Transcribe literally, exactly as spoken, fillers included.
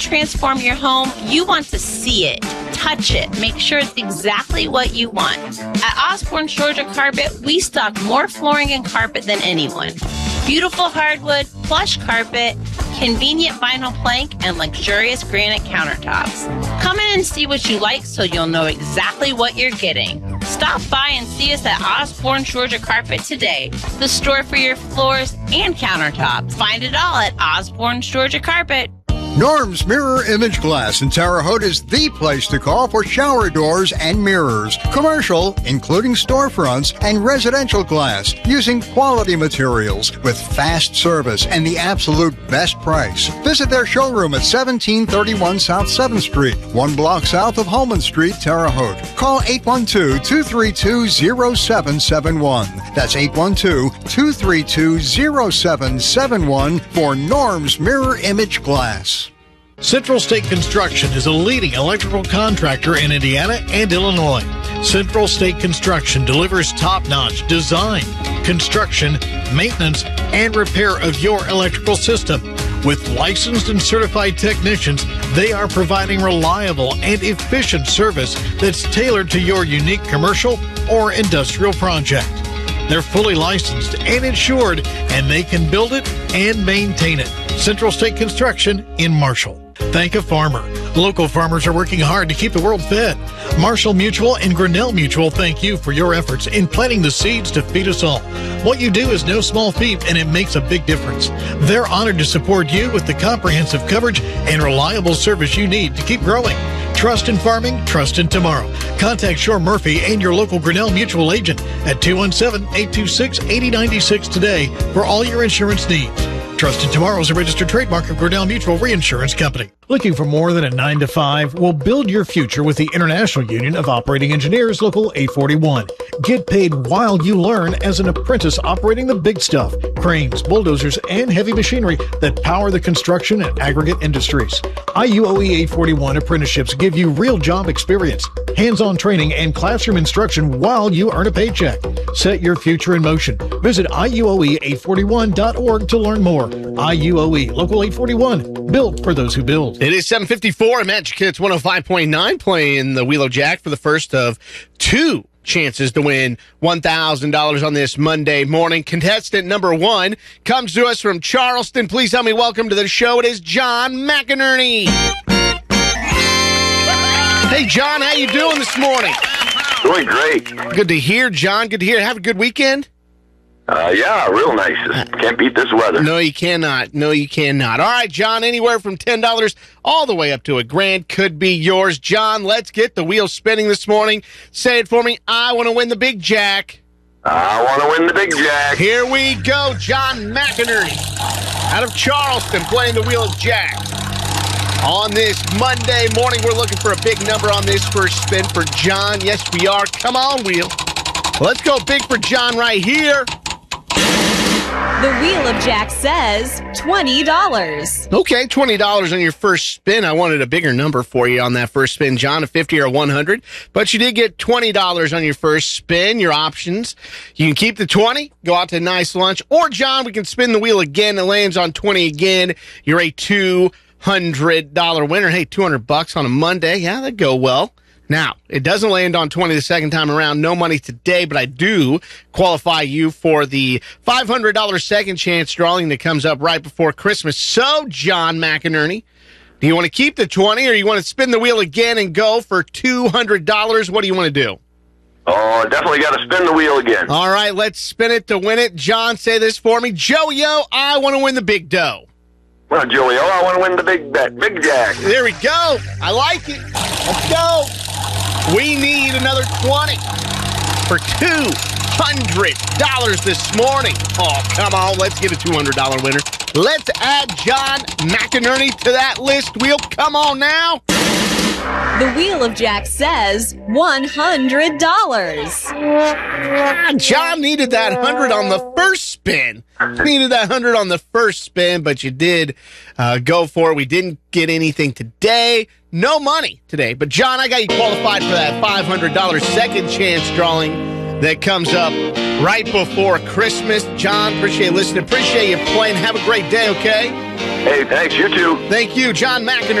transform your home, you want to see it, touch it, make sure it's exactly what you want. At Osborne Georgia Carpet, we stock more flooring and carpet than anyone. Beautiful hardwood, plush carpet, convenient vinyl plank, and luxurious granite countertops. Come in and see what you like so you'll know exactly what you're getting. Stop by and see us at Osborne Georgia Carpet today, the store for your floors and countertops. Find it all at Osborne Georgia Carpet. Norm's Mirror Image Glass in Terre Haute is the place to call for shower doors and mirrors. Commercial, including storefronts, and residential glass using quality materials with fast service and the absolute best price. Visit their showroom at seventeen thirty-one South seventh Street, one block south of Holman Street, Terre Haute. Call eight one two, two three two, zero seven seven one. That's eight one two, two three two, zero seven seven one for Norm's Mirror Image Glass. Central State Construction is a leading electrical contractor in Indiana and Illinois. Central State Construction delivers top-notch design, construction, maintenance, and repair of your electrical system. With licensed and certified technicians, they are providing reliable and efficient service that's tailored to your unique commercial or industrial project. They're fully licensed and insured, and they can build it and maintain it. Central State Construction in Marshall. Thank a farmer. Local farmers are working hard to keep the world fed. Marshall Mutual and Grinnell Mutual thank you for your efforts in planting the seeds to feed us all. What you do is no small feat, and it makes a big difference. They're honored to support you with the comprehensive coverage and reliable service you need to keep growing. Trust in farming, trust in tomorrow. Contact Shore Murphy and your local Grinnell Mutual agent at two one seven, eight two six, eight zero nine six today for all your insurance needs. Trust in Tomorrow is a registered trademark of Grinnell Mutual Reinsurance Company. Looking for more than a nine to five? Well, build your future with the International Union of Operating Engineers, Local eight forty-one. Get paid while you learn as an apprentice operating the big stuff, cranes, bulldozers, and heavy machinery that power the construction and aggregate industries. I U O E eight forty-one apprenticeships give you real job experience, hands-on training, and classroom instruction while you earn a paycheck. Set your future in motion. Visit I U O E eight forty-one dot org to learn more. I U O E, Local eight forty-one, built for those who build. It is seven fifty-four at Magic Hits one oh five point nine, playing the Wheel of Jack for the first of two chances to win one thousand dollars on this Monday morning. Contestant number one comes to us from Charleston. Please help me welcome to the show. It is John McInerney. Hey, John, how you doing this morning? Doing great. Good to hear, John. Good to hear. Have a good weekend. Uh, yeah, real nice. Can't beat this weather. No, you cannot. No, you cannot. All right, John, anywhere from ten dollars all the way up to a grand could be yours. John, let's get the wheel spinning this morning. Say it for me. I want to win the big jack. I want to win the big jack. Here we go. John McInerney out of Charleston playing the Wheel of Jack. On this Monday morning, we're looking for a big number on this first spin for John. Yes, we are. Come on, wheel. Let's go big for John right here. The Wheel of Jack says twenty dollars. Okay, twenty dollars on your first spin. I wanted a bigger number for you on that first spin, John, a fifty or a one hundred. But you did get twenty dollars on your first spin. Your options, you can keep the twenty, go out to a nice lunch. Or, John, we can spin the wheel again. It lands on twenty again. You're a two hundred dollars winner. Hey, two hundred bucks on a Monday. Yeah, that'd go well. Now, it doesn't land on twenty the second time around. No money today, but I do qualify you for the five hundred dollars second chance drawing that comes up right before Christmas. So, John McInerney, do you want to keep the twenty or you want to spin the wheel again and go for two hundred dollars? What do you want to do? Oh, definitely got to spin the wheel again. All right, let's spin it to win it. John, say this for me. Joey-O, I want to win the big dough. Well, Joey, oh, I want to win the big bet, big jack. There we go. I like it. Let's go. We need another twenty for two hundred dollars this morning. Oh, come on. Let's get a two hundred dollars winner. Let's add John McInerney to that list. Wheel, come on now. The Wheel of Jack says one hundred dollars. John needed that one hundred on the first spin. Needed that one hundred on the first spin, but you did uh, go for it. We didn't get anything today. No money today. But, John, I got you qualified for that five hundred dollars second chance drawing that comes up right before Christmas. John, appreciate listening. Appreciate you playing. Have a great day, okay? Hey, thanks. You too. Thank you, John McInerney.